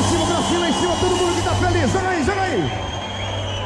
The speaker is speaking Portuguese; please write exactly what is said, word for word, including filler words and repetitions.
cima, pra cima, em cima, todo mundo que tá feliz. Joga aí, joga aí.